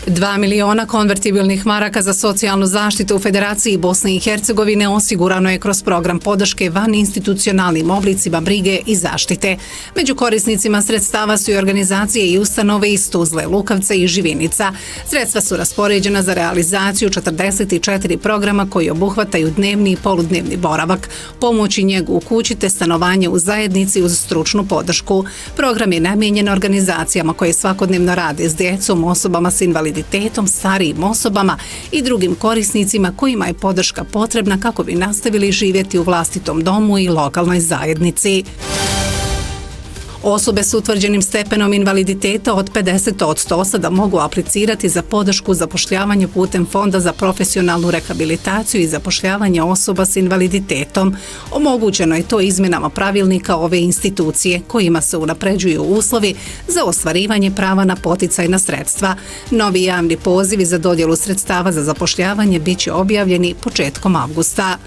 2 miliona konvertibilnih maraka za socijalnu zaštitu u Federaciji Bosne i Hercegovine osigurano je kroz program podrške vaninstitucionalnim oblicima brige i zaštite. Među korisnicima sredstava su i organizacije i ustanove iz Tuzle, Lukavca i Živinica. Sredstva su raspoređena za realizaciju 44 programa koji obuhvataju dnevni i poludnevni boravak, pomoć i njegu u kući te stanovanje u zajednici uz stručnu podršku. Program je namijenjen organizacijama koje svakodnevno rade s djecom, osobama s invaliditetom, starijim osobama i drugim korisnicima kojima je podrška potrebna kako bi nastavili živjeti u vlastitom domu i lokalnoj zajednici. Osobe s utvrđenim stepenom invaliditeta od 50% sada mogu aplicirati za podršku zapošljavanja putem Fonda za profesionalnu rehabilitaciju i zapošljavanje osoba s invaliditetom. Omogućeno je to izmjenama pravilnika ove institucije kojima se unapređuju uslovi za ostvarivanje prava na poticajna sredstva. Novi javni pozivi za dodjelu sredstava za zapošljavanje bit će objavljeni početkom avgusta.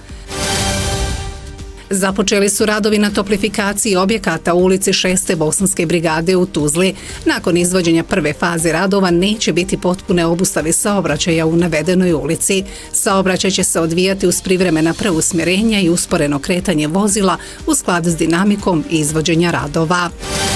Započeli su radovi na toplifikaciji objekata u ulici 6. Bosanske brigade u Tuzli. Nakon izvođenja prve faze radova neće biti potpune obustave saobraćaja u navedenoj ulici. Saobraćaj će se odvijati uz privremena preusmjerenja i usporeno kretanje vozila u skladu s dinamikom izvođenja radova.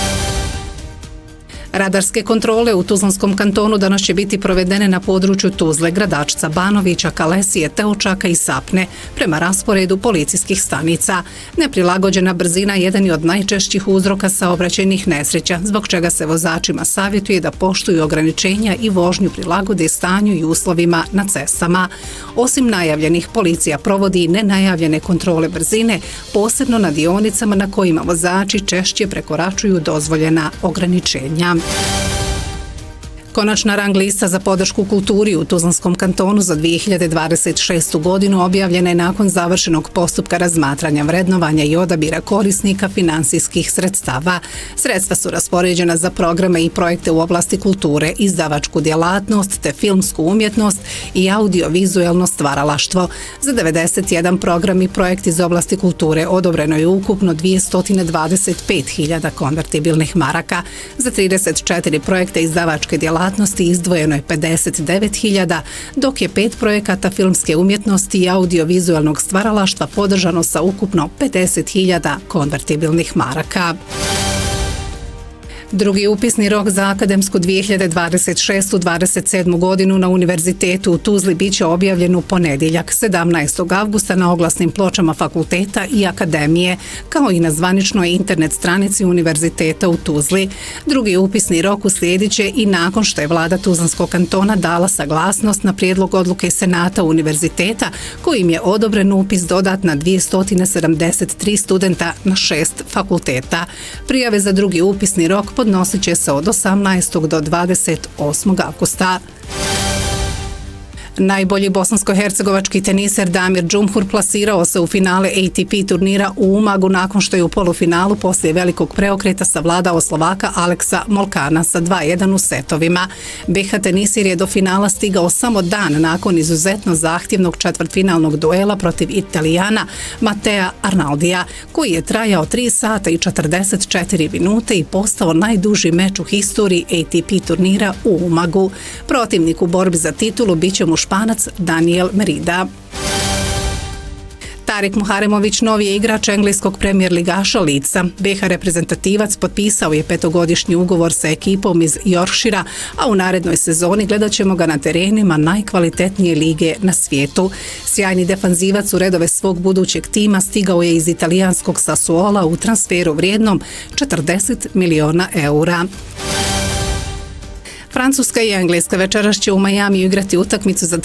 Radarske kontrole u Tuzlanskom kantonu danas će biti provedene na području Tuzle, Gradačca, Banovića, Kalesije, Teočaka i Sapne prema rasporedu policijskih stanica. Neprilagođena brzina jedan je od najčešćih uzroka saobraćajnih nesreća, zbog čega se vozačima savjetuje da poštuju ograničenja i vožnju prilagode stanju i uslovima na cestama. Osim najavljenih, policija provodi i nenajavljene kontrole brzine, posebno na dionicama na kojima vozači češće prekoračuju dozvoljena ograničenja. Konačna rang lista za podršku kulturi u Tuzlanskom kantonu za 2026. godinu objavljena je nakon završenog postupka razmatranja, vrednovanja i odabira korisnika finansijskih sredstava. Sredstva su raspoređena za programe i projekte u oblasti kulture, izdavačku djelatnost te filmsku umjetnost i audiovizualno stvaralaštvo. Za 91 program i projekt iz oblasti kulture odobreno je ukupno 225.000 konvertibilnih maraka. Za 34 projekte izdavačke djelatnosti izdvojeno je 59.000, dok je 5 projekata filmske umjetnosti i audiovizualnog stvaralaštva podržano sa ukupno 50.000 konvertibilnih maraka. Drugi upisni rok za akademsku 2026-27. godinu na Univerzitetu u Tuzli bit će objavljen u ponedjeljak 17. avgusta na oglasnim pločama fakulteta i akademije, kao i na zvaničnoj internet stranici Univerziteta u Tuzli. Drugi upisni rok uslijedit će i nakon što je vlada Tuzlanskog kantona dala saglasnost na prijedlog odluke Senata Univerziteta, kojim je odobren upis dodatna 273 studenta na 6 fakulteta. Prijave za drugi upisni rok podnosit će se od 18. do 28. avgusta. Najbolji bosansko-hercegovački teniser Damir Džumhur plasirao se u finale ATP turnira u Umagu nakon što je u polufinalu poslije velikog preokreta savladao Slovaka Aleksa Molkana sa 2:1 u setovima. BiH tenisir je do finala stigao samo dan nakon izuzetno zahtjevnog četvrtfinalnog duela protiv Italijana Matea Arnaldija, koji je trajao 3 sata i 44 minute i postao najduži meč u historiji ATP turnira u Umagu. Protivnik u borbi za titulu bit će mu Španac Daniel Merida. Tarik Muharemović novi je igrač engleskog premijer ligaša Leedsa. BiH reprezentativac potpisao je 5-godišnji ugovor sa ekipom iz Yorkshira, a u narednoj sezoni gledat ćemo ga na terenima najkvalitetnije lige na svijetu. Sjajni defanzivac u redove svog budućeg tima stigao je iz italijanskog Sassuola u transferu vrijednom 40 miliona eura. Francuska i Engleska večeras će u Majamiju igrati utakmicu za